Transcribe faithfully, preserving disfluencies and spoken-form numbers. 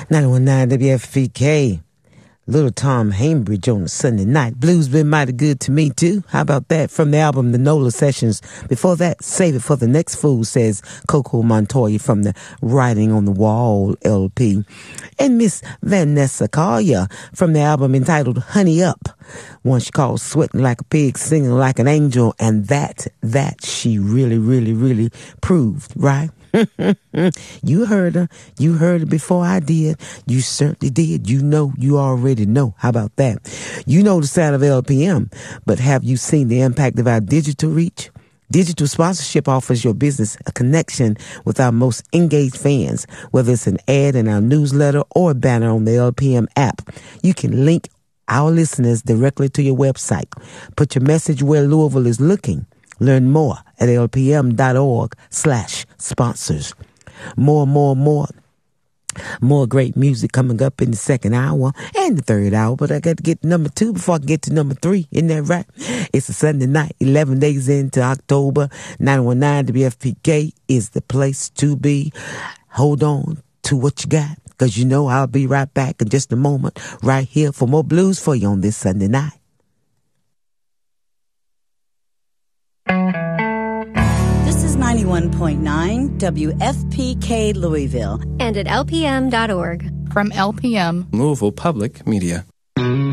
nine one nine W F P K. Little Tom Hambridge on a Sunday night. Blues been mighty good to me too. How about that? From the album The Nola Sessions. Before that, Save It for the Next Fool, says Coco Montoya from the Writing on the Wall L P. And Miss Vanessa Collier from the album entitled Honey Up. One she called Sweating Like a Pig, Singing Like an Angel. And that, that she really, really, really proved, right? You heard her. You heard it before I did. You certainly did. You know, you already know. How about that? You know the sound of L P M, but have you seen the impact of our digital reach? Digital sponsorship offers your business a connection with our most engaged fans, whether it's an ad in our newsletter or a banner on the L P M app. You can link our listeners directly to your website. Put your message where Louisville is looking. Learn more at lpm.org slash sponsors. More, more, more. More great music coming up in the second hour and the third hour, but I got to get to number two before I get to number three. Isn't that right? It's a Sunday night, eleven days into October. nine one nine W F P K is the place to be. Hold on to what you got, because you know I'll be right back in just a moment, right here for more blues for you on this Sunday night. This is ninety-one point nine W F P K Louisville. And at L P M dot org. From L P M, Louisville Public Media.